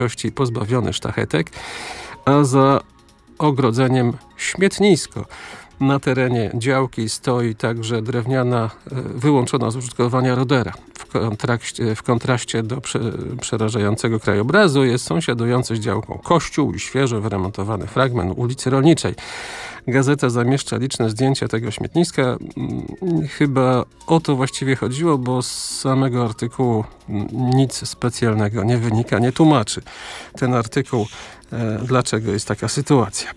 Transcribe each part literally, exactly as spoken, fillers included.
pozbawiony sztachetek, a za ogrodzeniem śmietnisko. Na terenie działki stoi także drewniana, wyłączona z użytkowania rodera. W kontraście, w kontraście do prze, przerażającego krajobrazu jest sąsiadujący z działką kościół i świeżo wyremontowany fragment ulicy Rolniczej. Gazeta zamieszcza liczne zdjęcia tego śmietniska. Chyba o to właściwie chodziło, bo z samego artykułu nic specjalnego nie wynika, nie tłumaczy ten artykuł, dlaczego jest taka sytuacja.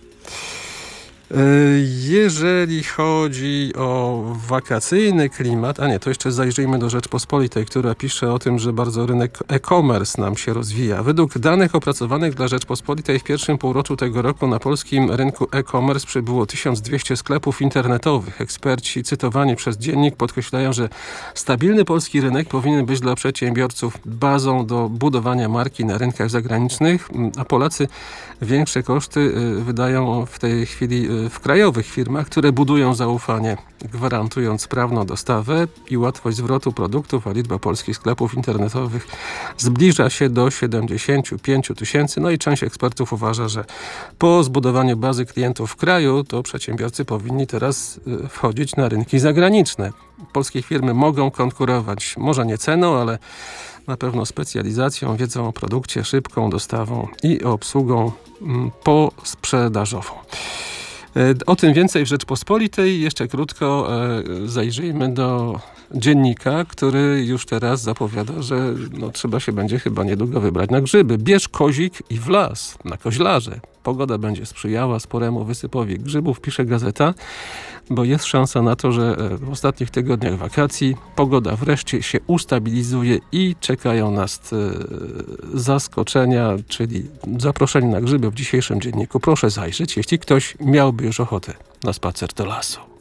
Jeżeli chodzi o wakacyjny klimat, a nie, to jeszcze zajrzyjmy do Rzeczpospolitej, która pisze o tym, że bardzo rynek e-commerce nam się rozwija. Według danych opracowanych dla Rzeczpospolitej w pierwszym półroczu tego roku na polskim rynku e-commerce przybyło tysiąc dwieście sklepów internetowych. Eksperci cytowani przez Dziennik podkreślają, że stabilny polski rynek powinien być dla przedsiębiorców bazą do budowania marki na rynkach zagranicznych, a Polacy większe koszty wydają w tej chwili w krajowych firmach, które budują zaufanie, gwarantując sprawną dostawę i łatwość zwrotu produktów, a liczba polskich sklepów internetowych zbliża się do siedemdziesiąt pięć tysięcy. No i część ekspertów uważa, że po zbudowaniu bazy klientów w kraju, to przedsiębiorcy powinni teraz wchodzić na rynki zagraniczne. Polskie firmy mogą konkurować, może nie ceną, ale na pewno specjalizacją, wiedzą o produkcie, szybką dostawą i obsługą posprzedażową. O tym więcej w Rzeczpospolitej. Jeszcze krótko e, zajrzyjmy do Dziennika, który już teraz zapowiada, że no, trzeba się będzie chyba niedługo wybrać na grzyby. Bierz kozik i w las, na koźlarze. Pogoda będzie sprzyjała sporemu wysypowi grzybów, pisze gazeta, bo jest szansa na to, że w ostatnich tygodniach wakacji pogoda wreszcie się ustabilizuje i czekają nas zaskoczenia, czyli zaproszenie na grzyby w dzisiejszym Dzienniku. Proszę zajrzeć, jeśli ktoś miałby już ochotę na spacer do lasu.